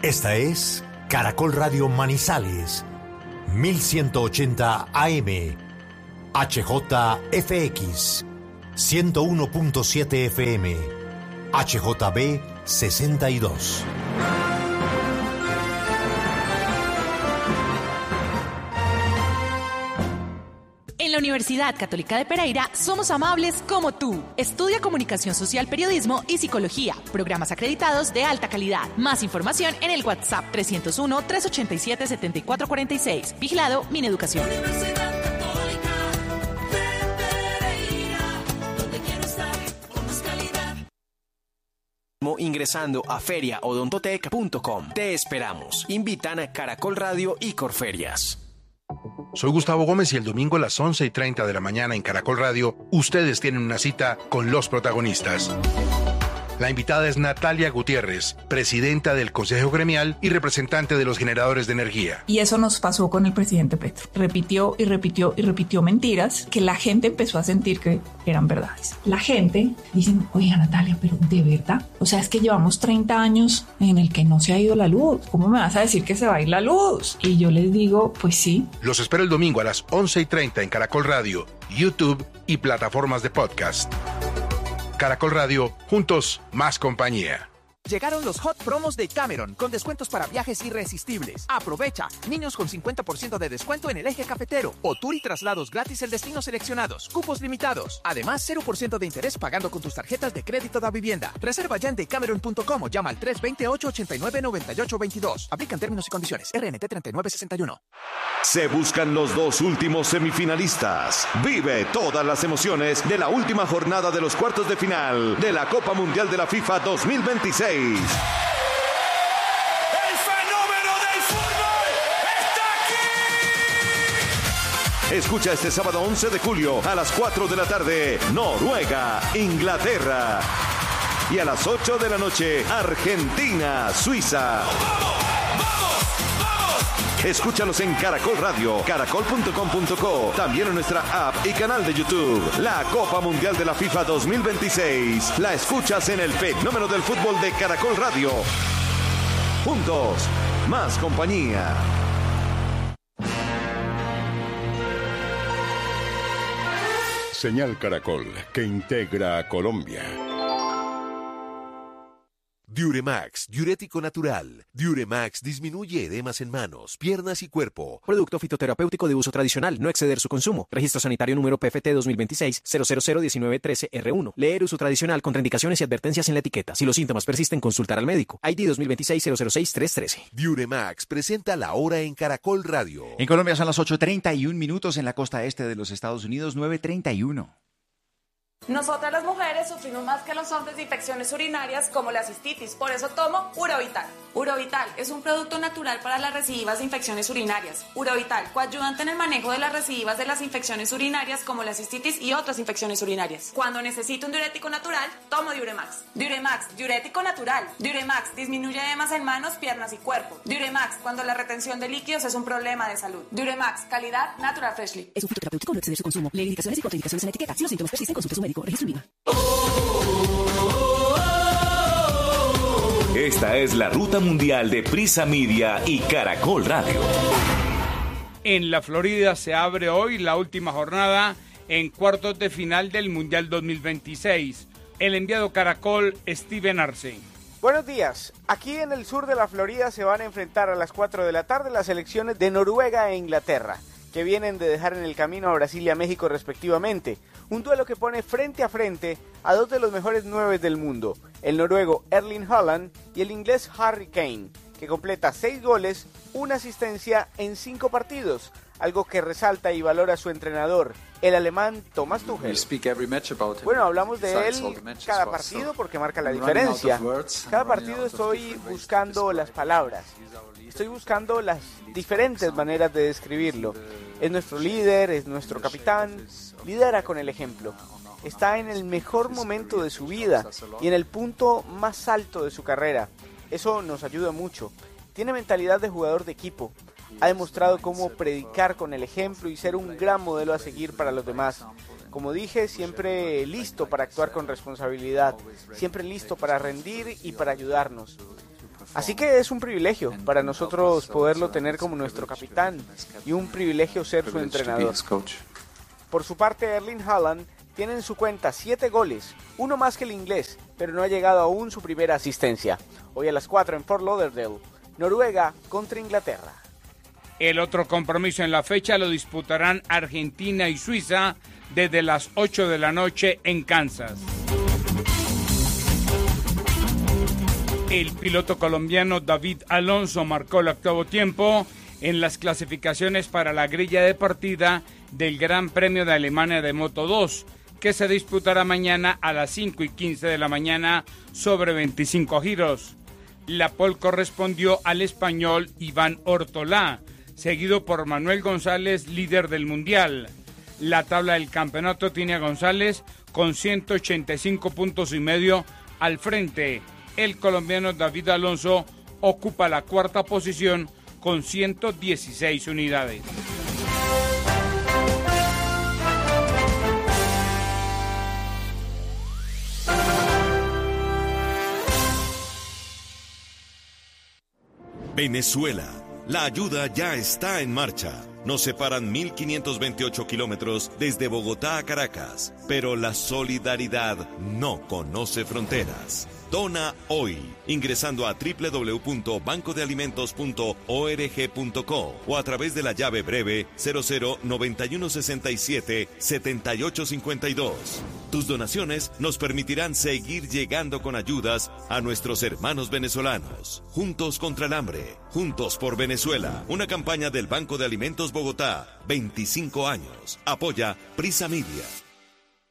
Esta es Caracol Radio Manizales, 1180 AM, HJFX, 101.7 FM, HJB 62. En la Universidad Católica de Pereira somos amables como tú. Estudia Comunicación Social, Periodismo y Psicología. Programas acreditados de alta calidad. Más información en el WhatsApp 301-387-7446. Vigilado Mineducación. Universidad Católica de Pereira, donde quiero estar con más calidad. Ingresando a feriaodontotech.com. Te esperamos. Invitan a Caracol Radio y Corferias. Soy Gustavo Gómez y el domingo a las 11:30 de la mañana en Caracol Radio, ustedes tienen una cita con los protagonistas. La invitada es Natalia Gutiérrez, presidenta del Consejo Gremial y representante de los generadores de energía. Y eso nos pasó con el presidente Petro. Repitió y repitió y repitió mentiras que la gente empezó a sentir que eran verdades. La gente dice, oiga Natalia, pero ¿de verdad? O sea, es que llevamos 30 años en el que no se ha ido la luz. ¿Cómo me vas a decir que se va a ir la luz? Y yo les digo, pues sí. Los espero el domingo a las 11:30 en Caracol Radio, YouTube y plataformas de podcast. Caracol Radio, juntos, más compañía. Llegaron los Hot Promos de Cameron, con descuentos para viajes irresistibles. Aprovecha, niños con 50% de descuento en el eje cafetero, o tour y traslados gratis en destinos seleccionados, cupos limitados. Además, 0% de interés pagando con tus tarjetas de crédito da vivienda. Reserva ya en decameron.com o llama al 328-89-9822. Aplican términos y condiciones. RNT 3961. Se buscan los dos últimos semifinalistas. Vive todas las emociones de la última jornada de los cuartos de final de la Copa Mundial de la FIFA 2026. ¡El fenómeno del fútbol está aquí! Escucha este sábado 11 de julio a las 4 de la tarde, Noruega, Inglaterra. Y a las 8 de la noche, Argentina, Suiza. Escúchalos en Caracol Radio, caracol.com.co, también en nuestra app y canal de YouTube. La Copa Mundial de la FIFA 2026. La escuchas en el fenómeno del fútbol de Caracol Radio. Juntos, más compañía. Señal Caracol, que integra a Colombia. Diuremax, diurético natural. Diuremax disminuye edemas en manos, piernas y cuerpo. Producto fitoterapéutico de uso tradicional, no exceder su consumo. Registro sanitario número PFT 2026-0001913R1. Leer uso tradicional, contraindicaciones y advertencias en la etiqueta. Si los síntomas persisten, consultar al médico. ID 2026-006-313. Diuremax presenta la hora en Caracol Radio. En Colombia son las 8:31 en la costa este de los Estados Unidos, 9:31. Nosotras las mujeres sufrimos más que los hombres de infecciones urinarias como la cistitis, por eso tomo Urovital. Urovital es un producto natural para las recidivas de infecciones urinarias. Urovital, coayudante en el manejo de las recidivas de las infecciones urinarias como la cistitis y otras infecciones urinarias. Cuando necesito un diurético natural, tomo Diuremax. Diuremax, diurético natural. Diuremax disminuye edemas en manos, piernas y cuerpo. Diuremax, cuando la retención de líquidos es un problema de salud. Diuremax, calidad Natural Freshly. Es un fitoterapéutico, no exceder su consumo. Leer indicaciones y contraindicaciones en la etiqueta. Si los síntomas persisten, consulte a su médico. Registro INVIMA. Esta es la ruta mundial de Prisa Media y Caracol Radio. En la Florida se abre hoy la última jornada en cuartos de final del Mundial 2026. El enviado Caracol, Steven Arce. Buenos días. Aquí en el sur de la Florida se van a enfrentar a las 4 de la tarde las selecciones de Noruega e Inglaterra, que vienen de dejar en el camino a Brasil y a México respectivamente. Un duelo que pone frente a frente a dos de los mejores 9 del mundo, el noruego Erling Haaland y el inglés Harry Kane, que completa 6 goles, una asistencia en 5 partidos, algo que resalta y valora su entrenador, el alemán Thomas Tuchel. Bueno, hablamos de él cada partido porque marca la diferencia. Cada partido estoy buscando las palabras, estoy buscando las diferentes maneras de describirlo. Es nuestro líder, es nuestro capitán, lidera con el ejemplo. Está en el mejor momento de su vida y en el punto más alto de su carrera. Eso nos ayuda mucho. Tiene mentalidad de jugador de equipo. Ha demostrado cómo predicar con el ejemplo y ser un gran modelo a seguir para los demás. Como dije, siempre listo para actuar con responsabilidad, siempre listo para rendir y para ayudarnos. Así que es un privilegio para nosotros poderlo tener como nuestro capitán y un privilegio ser su entrenador. Por su parte, Erling Haaland tiene en su cuenta 7 goles, uno más que el inglés, pero no ha llegado aún su primera asistencia. Hoy a las 4 en Fort Lauderdale, Noruega contra Inglaterra. El otro compromiso en la fecha lo disputarán Argentina y Suiza desde las 8 de la noche en Kansas. El piloto colombiano David Alonso marcó el octavo tiempo en las clasificaciones para la grilla de partida del Gran Premio de Alemania de Moto 2, que se disputará mañana a las 5:15 de la mañana sobre 25 giros. La pole correspondió al español Iván Ortolá, seguido por Manuel González, líder del Mundial. La tabla del campeonato tiene a González con 185 puntos y medio al frente. El colombiano David Alonso ocupa la cuarta posición con 116 unidades. Venezuela. La ayuda ya está en marcha. Nos separan 1.528 kilómetros desde Bogotá a Caracas, pero la solidaridad no conoce fronteras. Dona hoy, ingresando a www.bancodealimentos.org.co o a través de la llave breve 0091677852. Tus donaciones nos permitirán seguir llegando con ayudas a nuestros hermanos venezolanos. Juntos contra el hambre, juntos por Venezuela. Una campaña del Banco de Alimentos Bogotá, 25 años. Apoya Prisa Media.